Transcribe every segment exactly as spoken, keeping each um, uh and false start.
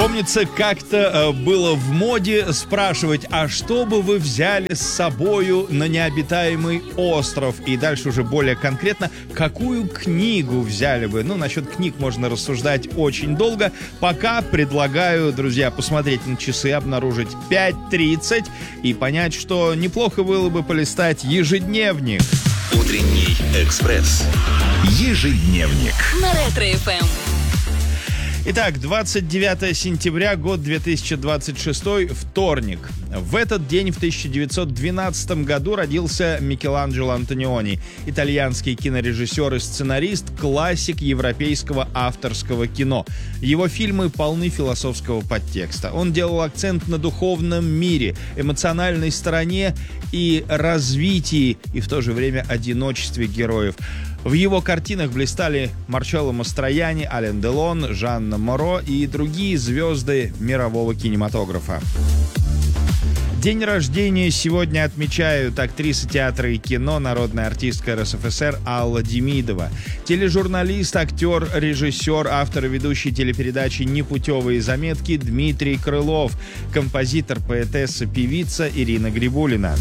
Помнится, как-то э, было в моде спрашивать, а что бы вы взяли с собою на необитаемый остров? И дальше уже более конкретно, какую книгу взяли бы? Ну, насчет книг можно рассуждать очень долго. Пока предлагаю, друзья, посмотреть на часы, обнаружить пять тридцать и понять, что неплохо было бы полистать ежедневник. Утренний экспресс. Ежедневник. На Ретро-эф эм. Итак, двадцать девятое сентября, год две тысячи двадцать шестой, вторник. В этот день, в тысяча девятьсот двенадцатом году, родился Микеланджело Антониони, итальянский кинорежиссер и сценарист, классик европейского авторского кино. Его фильмы полны философского подтекста. Он делал акцент на духовном мире, эмоциональной стороне и развитии, и в то же время одиночестве героев. В его картинах блистали Марчелло Мастроянни, Ален Делон, Жанна Моро и другие звезды мирового кинематографа. День рождения сегодня отмечают актриса театра и кино, народная артистка эр эс эф эс эр Алла Демидова, тележурналист, актер, режиссер, автор и ведущий телепередачи «Непутевые заметки» Дмитрий Крылов, композитор, поэтесса, певица Ирина Грибулина.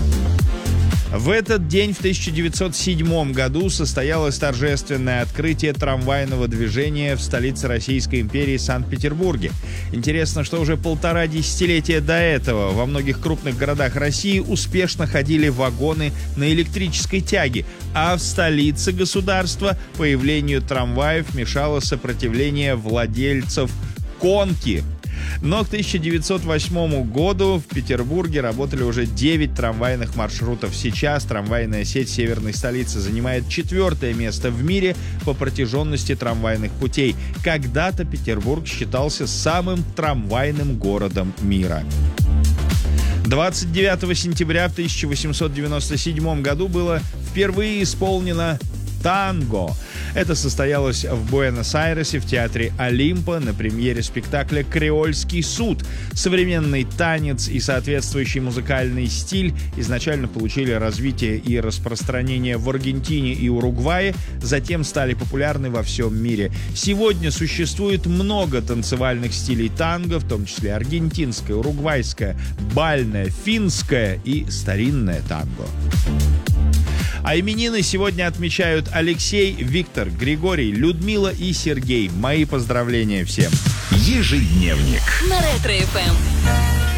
В этот день, в тысяча девятьсот седьмом году, состоялось торжественное открытие трамвайного движения в столице Российской империи Санкт-Петербурге. Интересно, что уже полтора десятилетия до этого во многих крупных городах России успешно ходили вагоны на электрической тяге, а в столице государства появлению трамваев мешало сопротивление владельцев конки. Но к тысяча девятьсот восьмому году в Петербурге работали уже девять трамвайных маршрутов. Сейчас трамвайная сеть северной столицы занимает четвертое место в мире по протяженности трамвайных путей. Когда-то Петербург считался самым трамвайным городом мира. двадцать девятого сентября в тысяча восемьсот девяносто седьмом году было впервые исполнено танго. Это состоялось в Буэнос-Айресе в театре Олимпо на премьере спектакля «Креольский суд». Современный танец и соответствующий музыкальный стиль изначально получили развитие и распространение в Аргентине и Уругвае, затем стали популярны во всем мире. Сегодня существует много танцевальных стилей танго, в том числе аргентинское, уругвайское, бальное, финское и старинное танго. А именины сегодня отмечают Алексей, Виктор, Григорий, Людмила и Сергей. Мои поздравления всем. Ежедневник. На Ретро-эф эм.